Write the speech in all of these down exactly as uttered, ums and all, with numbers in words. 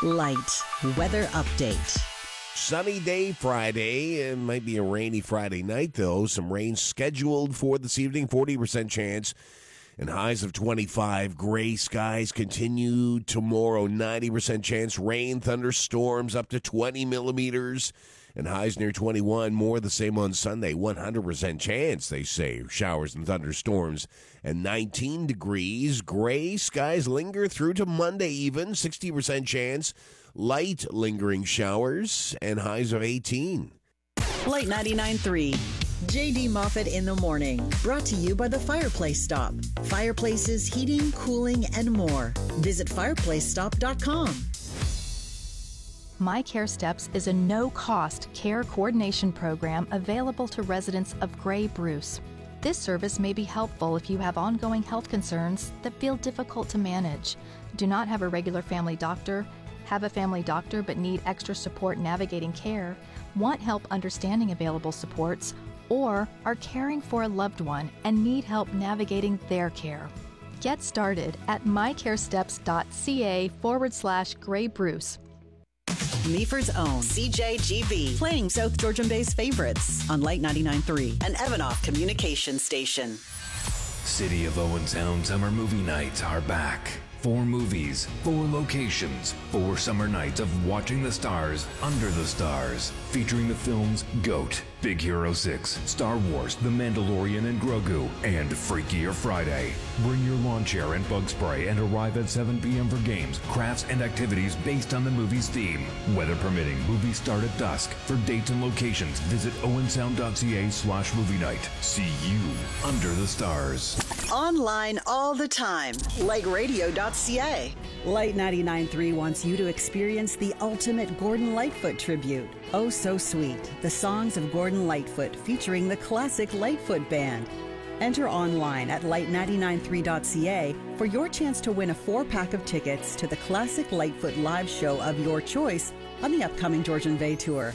Light weather update. Sunny day Friday. It might be a rainy Friday night, though. Some rain scheduled for this evening, forty percent chance, and highs of twenty-five. Gray skies continue tomorrow, ninety percent chance. Rain, thunderstorms up to twenty millimeters, and highs near twenty-one. More the same on Sunday, one hundred percent chance, they say. Showers and thunderstorms, and nineteen degrees. Gray skies linger through to Monday even, sixty percent chance. Light lingering showers and highs of eighteen. Light ninety-nine point three. J D Moffat in the morning. Brought to you by the Fireplace Stop. Fireplaces, heating, cooling, and more. Visit fireplace stop dot com. My Care Steps is a no-cost care coordination program available to residents of Grey Bruce. This service may be helpful if you have ongoing health concerns that feel difficult to manage, do not have a regular family doctor, have a family doctor but need extra support navigating care, want help understanding available supports, or are caring for a loved one and need help navigating their care. Get started at mycaresteps.ca forward slash Grey Bruce. Meaford's own C J G B, playing South Georgian Bay's favorites on Light ninety-nine point three, an Evanoff communication station. City of Owen Sound Summer Movie Nights are back. Four movies, four locations, four summer nights of watching the stars under the stars, featuring the films GOAT, Big Hero six, Star Wars, The Mandalorian and Grogu, and Freakier Friday. Bring your lawn chair and bug spray and arrive at seven p.m. for games, crafts, and activities based on the movie's theme. Weather permitting, movies start at dusk. For dates and locations, visit owensound.ca slash movie night. See you under the stars. Online all the time. Like radio dot c a. Light ninety-nine point three wants you to experience the ultimate Gordon Lightfoot tribute. Oh So Sweet, the songs of Gordon Lightfoot featuring the classic Lightfoot Band. Enter online at light ninety-nine point three dot c a for your chance to win a four-pack of tickets to the classic Lightfoot live show of your choice on the upcoming Georgian Bay Tour.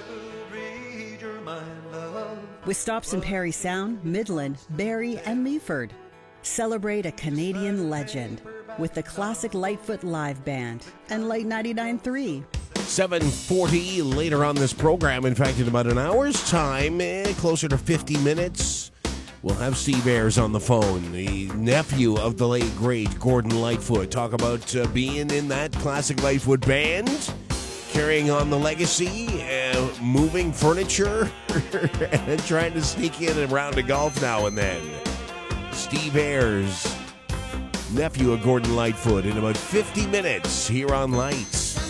With stops in Parry Sound, Midland, Barrie, and Meaford. Celebrate a Canadian legend with the classic Lightfoot Live Band and Light ninety-nine point three. seven forty later on this program. In fact, in about an hour's time, eh, closer to fifty minutes, we'll have Steve Ayres on the phone, the nephew of the late, great Gordon Lightfoot. Talk about uh, being in that classic Lightfoot Band, carrying on the legacy, uh, moving furniture, and trying to sneak in a round of golf now and then. Steve Ayres, nephew of Gordon Lightfoot, in about fifty minutes here on Lights.